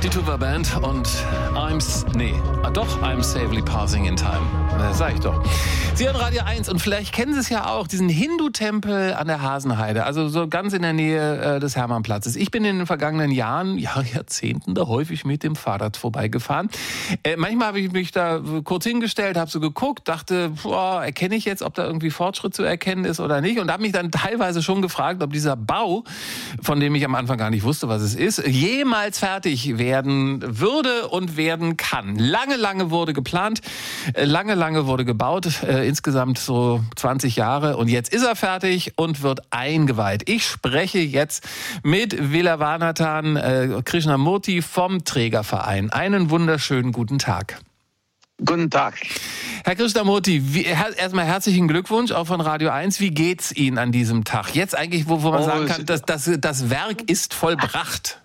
Die Tuba Band und I'm Safely Passing in Time. Das sag ich doch. Sie hören Radio 1 und vielleicht kennen Sie es ja auch, diesen Hindu-Tempel an der Hasenheide, also so ganz in der Nähe des Hermannplatzes. Ich bin in den vergangenen Jahrzehnten da häufig mit dem Fahrrad vorbeigefahren. Manchmal habe ich mich da kurz hingestellt, habe so geguckt, dachte, erkenne ich jetzt, ob da irgendwie Fortschritt zu erkennen ist oder nicht, und habe mich dann teilweise schon gefragt, ob dieser Bau, von dem ich am Anfang gar nicht wusste, was es ist, jemals fertig werden würde und werden kann. Lange wurde geplant, lange wurde gebaut, insgesamt so 20 Jahre, und jetzt ist er fertig und wird eingeweiht. Ich spreche jetzt mit Vilavanathan Krishnamurti vom Trägerverein. Einen wunderschönen guten Tag. Guten Tag. Herr Krishnamurti, erstmal herzlichen Glückwunsch auch von Radio 1. Wie geht's Ihnen an diesem Tag? Jetzt eigentlich, wo man sagen kann, das Werk ist vollbracht.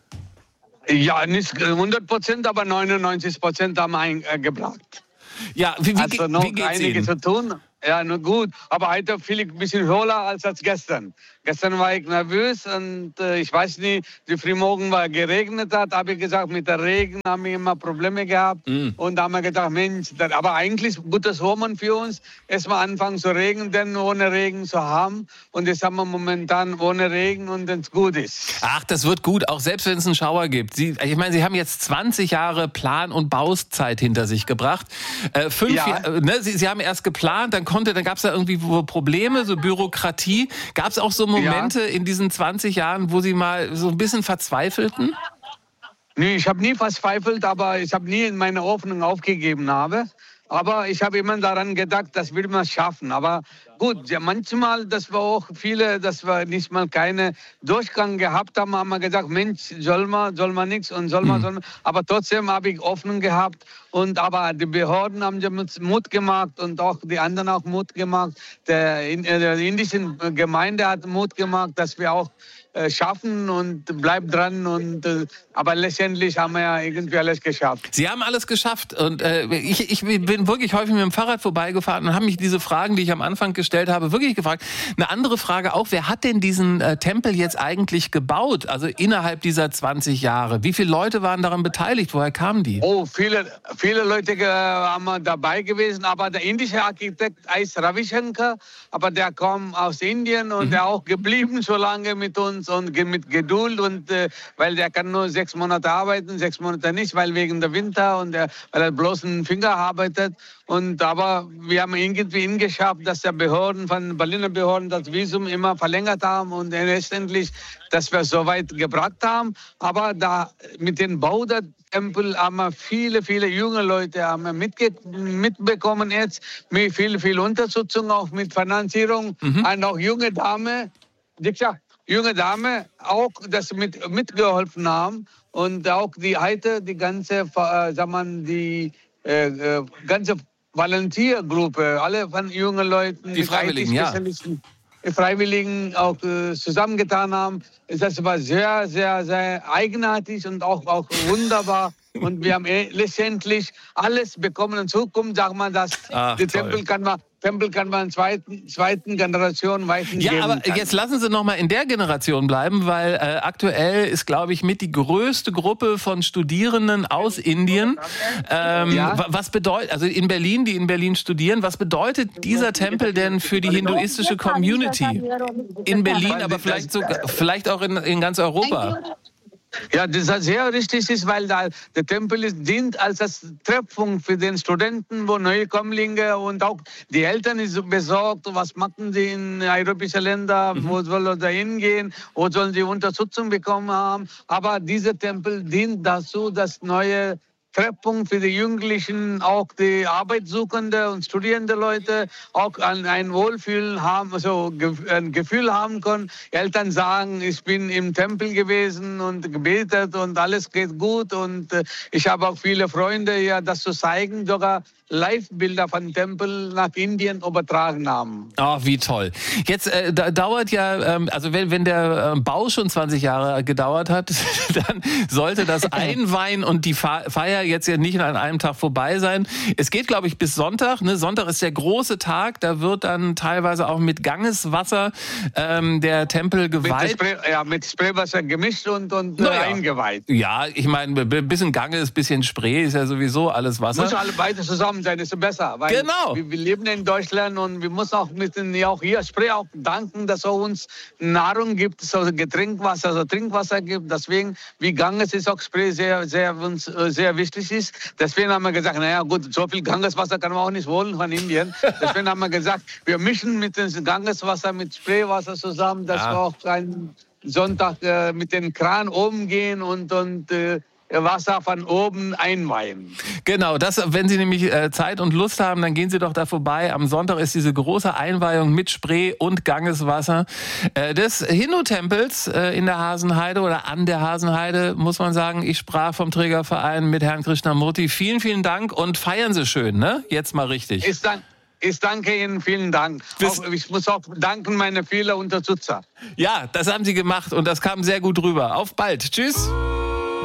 Ja, nicht 100%, aber 99% haben wir gebracht. Ja, wie noch geht's einiges Ihnen? zu tun. Ja, nur gut. Aber heute fühle ich ein bisschen höher als gestern. Gestern war ich nervös und ich weiß nicht, wie frühmorgen geregnet hat, habe ich gesagt, mit der Regen haben wir immer Probleme gehabt. Und da haben wir gedacht, Mensch, aber eigentlich gutes Omen für uns. Erstmal anfangen zu regnen, denn ohne Regen zu haben. Und jetzt haben wir momentan ohne Regen und wenn es gut ist. Ach, das wird gut, auch selbst wenn es einen Schauer gibt. Ich meine, Sie haben jetzt 20 Jahre Plan- und Bauzeit hinter sich gebracht. 5 Jahre, ne? Sie haben erst geplant, dann gab es da irgendwie Probleme, so Bürokratie. Gab es auch so Momente in diesen 20 Jahren, wo Sie mal so ein bisschen verzweifelten? Nee, ich habe nie verzweifelt, aber ich habe nie meine Hoffnung aufgegeben. Aber ich habe immer daran gedacht, das will man schaffen. Aber gut, ja, manchmal, dass wir nicht mal keine Durchgang gehabt haben, haben wir gesagt, Mensch, soll man nichts und soll man. Aber trotzdem habe ich Hoffnung gehabt. Aber die Behörden haben ja Mut gemacht und auch die anderen auch Mut gemacht. Der indische Gemeinde hat Mut gemacht, dass wir auch schaffen und bleibt dran. Aber letztendlich haben wir ja irgendwie alles geschafft. Sie haben alles geschafft. Und ich bin wirklich häufig mit dem Fahrrad vorbeigefahren und habe mich diese Fragen, die ich am Anfang gestellt habe, wirklich gefragt. Eine andere Frage auch, wer hat denn diesen Tempel jetzt eigentlich gebaut? Also innerhalb dieser 20 Jahre. Wie viele Leute waren daran beteiligt? Woher kamen die? Oh, viele Leute haben dabei gewesen. Aber der indische Architekt heißt Ravi Shankar. Aber der kam aus Indien und der auch geblieben so lange mit uns und mit Geduld. Weil der kann nur 6 Monate arbeiten, 6 Monate nicht, weil wegen der Winter und weil er bloß einen Finger arbeitet. Aber wir haben irgendwie geschafft, dass der Berliner Behörden das Visum immer verlängert haben und letztendlich, dass wir so weit gebracht haben. Aber mit dem Bau der Tempel haben wir viele junge Leute haben mitbekommen jetzt, mit viel Unterstützung, auch mit Finanzierung. Und auch junge Dame auch das mitgeholfen haben. Und auch die ganze Volontiergruppe, alle von jungen Leuten, die Freiwilligen, Freiwilligen auch zusammengetan haben. Das war sehr, sehr, sehr eigenartig und auch wunderbar. Und wir haben letztendlich alles bekommen. In Zukunft sagt man, dass der Tempel kann man in zweiten Generation weitergeben. Ja, aber jetzt lassen Sie noch mal in der Generation bleiben, weil aktuell ist, glaube ich, mit die größte Gruppe von Studierenden aus Indien. Was bedeutet, also in Berlin, die in Berlin studieren, was bedeutet dieser Tempel denn für die hinduistische Community? In Berlin, aber vielleicht auch in ganz Europa. Ja, das ist sehr richtig, weil der Tempel dient als das Treffpunkt für den Studenten, wo Neukommlinge und auch die Eltern sind besorgt, was machen sie in europäischen Ländern, wo sollen sie hingehen, wo sollen sie Unterstützung bekommen haben. Aber dieser Tempel dient dazu, das neue Treffpunkt für die Jugendlichen, auch die Arbeitssuchende und studierende Leute auch ein Wohlfühlen haben, also ein Gefühl haben können. Eltern sagen, ich bin im Tempel gewesen und gebetet und alles geht gut. Und ich habe auch viele Freunde, ja, das zu zeigen, sogar Live-Bilder von Tempel nach Indien übertragen haben. Oh, wie toll. Jetzt dauert ja, also wenn der Bau schon 20 Jahre gedauert hat, dann sollte das Einweihen und die Feier ja jetzt ja nicht an einem Tag vorbei sein. Es geht, glaube ich, bis Sonntag. Ne? Sonntag ist der große Tag. Da wird dann teilweise auch mit Gangeswasser der Tempel geweiht. Mit Spreewasser gemischt und eingeweiht. Ja, ich meine, ein bisschen Ganges, ein bisschen Spree ist ja sowieso alles Wasser. Muss alle beide zusammen sein, desto besser. Weil genau. Wir leben in Deutschland und wir müssen auch auch hier Spree auch danken, dass er uns Nahrung gibt, so Getrinkwasser, so Trinkwasser gibt. Deswegen, wie Ganges ist auch Spree sehr, sehr, uns sehr wichtig ist. Deswegen haben wir gesagt, naja gut, so viel Gangeswasser kann man auch nicht holen von Indien. Deswegen haben wir gesagt, wir mischen mit dem Gangeswasser, mit Spreewasser zusammen, dass wir auch einen Sonntag mit dem Kran oben gehen und Wasser von oben einweihen. Genau, wenn Sie nämlich Zeit und Lust haben, dann gehen Sie doch da vorbei. Am Sonntag ist diese große Einweihung mit Spree und Gangeswasser des Hindu-Tempels in der Hasenheide oder an der Hasenheide, muss man sagen. Ich sprach vom Trägerverein mit Herrn Krishnamurti. Vielen, vielen Dank und feiern Sie schön, ne? Jetzt mal richtig. Ich danke Ihnen, vielen Dank. Ich muss auch danken meine vielen Unterstützer. Ja, das haben Sie gemacht und das kam sehr gut rüber. Auf bald. Tschüss.